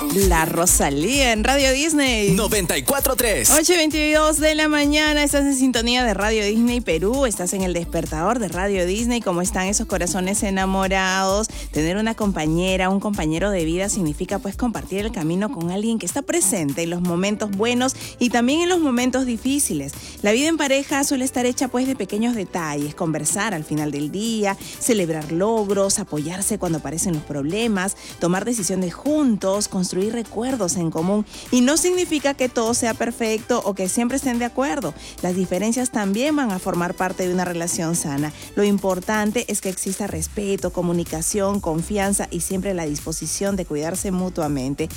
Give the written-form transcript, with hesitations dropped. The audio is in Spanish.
La Rosalía en Radio Disney. 94.3. 8:22 de la mañana. Estás en sintonía de Radio Disney Perú. Estás en el despertador de Radio Disney. ¿Cómo están esos corazones enamorados? Tener una compañera, un compañero de vida significa pues compartir el camino con alguien que está presente en los momentos buenos y también en los momentos difíciles. La vida en pareja suele estar hecha pues de pequeños detalles. Conversar al final del día, celebrar logros, apoyarse cuando aparecen los problemas, tomar decisiones juntos, construir recuerdos en común. Y no significa que todo sea perfecto o que siempre estén de acuerdo. Las diferencias también van a formar parte de una relación sana. Lo importante es que exista respeto, comunicación, confianza y siempre la disposición de cuidarse mutuamente.